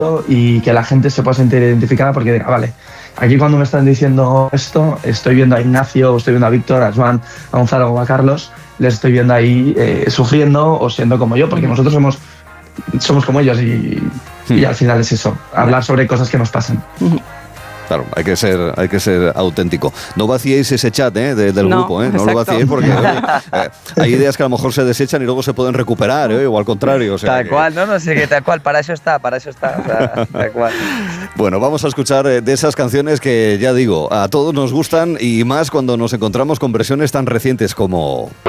y que la gente se pueda sentir identificada porque diga, vale, aquí cuando me están diciendo esto, estoy viendo a Ignacio, estoy viendo a Víctor, a Joan, a Gonzalo o a Carlos, les estoy viendo ahí sufriendo o siendo como yo, porque nosotros somos como ellos y al final es eso, hablar sobre cosas que nos pasan. Claro, hay que ser auténtico. No vaciéis ese chat del grupo, no lo vaciéis porque hay ideas que a lo mejor se desechan y luego se pueden recuperar, o al contrario. O sea, tal cual, no sé qué, tal cual, para eso está, o sea, tal cual. Bueno, vamos a escuchar de esas canciones que, ya digo, a todos nos gustan y más cuando nos encontramos con versiones tan recientes como...